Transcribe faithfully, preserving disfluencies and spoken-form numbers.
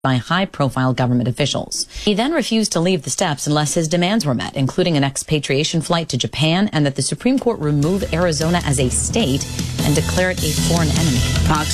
by high-profile government officials. He then refused to leave the steps unless his demands were met, including an expatriation flight to Japan and that the Supreme Court remove Arizona as a state and declare it a foreign enemy.